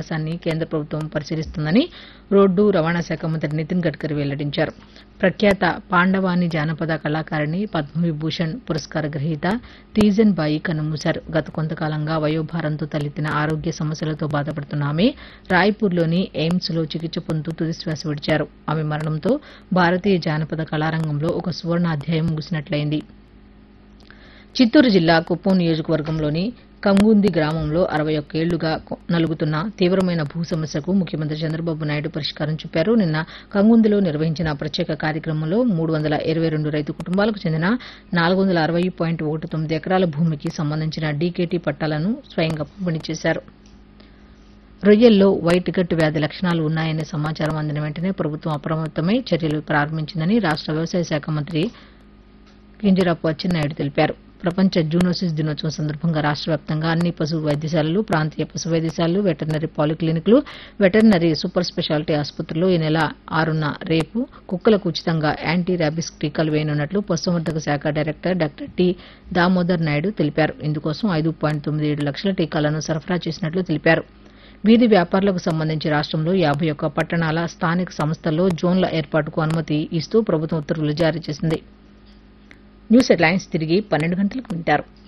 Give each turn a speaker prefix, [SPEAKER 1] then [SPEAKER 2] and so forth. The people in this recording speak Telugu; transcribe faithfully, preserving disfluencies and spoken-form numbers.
[SPEAKER 1] అవకాశాన్ని కేంద్ర ప్రభుత్వం పరిశీలిస్తుందని రోడ్డు రవాణా శాఖ మంత్రి నితిన్ గడ్కరీ వెల్లడించారు. ప్రఖ్యాత పాండవాని జానపద కళాకారిణి పద్మవిభూషణ్ పురస్కార గ్రహీత తీజన్ బాయి కన్నుమూశారు. గత కొంతకాలంగా వయోభారంతో తలెత్తిన ఆరోగ్య సమస్యలతో బాధపడుతున్న ఆమె రాయ్పూర్లోని ఎయిమ్స్ లో చికిత్స పొందుతూ తుదిశ్వాస విడిచారు. ఆమె మరణంతో భారతీయ జానపద కళారంగంలో ఒక సువర్ణ అధ్యాయం ముగిసినట్లయింది. చిత్తూరు జిల్లా కుప్పం నియోజకవర్గంలోని కంగుంది గ్రామంలో అరవై ఒక్కేళ్లుగా నలుగుతున్న తీవ్రమైన భూ సమస్యకు ముఖ్యమంత్రి చంద్రబాబు నాయుడు పరిష్కారం చూపారు. నిన్న కంగుందిలో నిర్వహించిన ప్రత్యేక కార్యక్రమంలో మూడు వందల ఇరవై రెండు రైతు కుటుంబాలకు చెందిన నాలుగు వందల అరవై పాయింట్ ఒకటి తొమ్మిది ఎకరాల భూమికి సంబంధించిన డీకేటీ పట్టాలను స్వయంగా పంపిణీ చేశారు. రొయ్యల్లో వైట్ గట్ వ్యాధి లక్షణాలు ఉన్నాయనే సమాచారం అందిన వెంటనే ప్రభుత్వం అప్రమత్తమై చర్యలు ప్రారంభించిందని రాష్ట వ్యవసాయ శాఖ మంత్రి కింజరాపు అచ్చెన్నాయుడు తెలిపారు. ప్రపంచ జూనోసిస్ దినోత్సవం సందర్భంగా రాష్ట వ్యాప్తంగా అన్ని పశు వైద్యశాలలు, ప్రాంతీయ పశు వైద్యశాలలు, వెటర్నరీ పాలిక్లినిక్లు, వెటర్నరీ సూపర్ స్పెషాలిటీ ఆసుపత్రుల్లో ఈ నెల ఆరున రేపు కుక్కలకు ఉచితంగా యాంటీ ర్యాబిస్ టీకాలు వేయనున్నట్లు పశుసంవర్ధక శాఖ director doctor T Damodar Naidu తెలిపారు. ఇందుకోసం ఐదు పాయింట్ తొమ్మిది ఏడు లక్షల టీకాలను సరఫరా చేసినట్లు తెలిపారు. వీధి వ్యాపారులకు సంబంధించి రాష్టంలో యాభై ఒక్క పట్టణాల స్థానిక సంస్థల్లో జోన్ల ఏర్పాటుకు అనుమతి ఇస్తూ ప్రభుత్వం ఉత్తర్వులు జారీ చేసింది. న్యూస్ హెడ్లైన్స్ తిరిగి పన్నెండు గంటలకు వింటారు.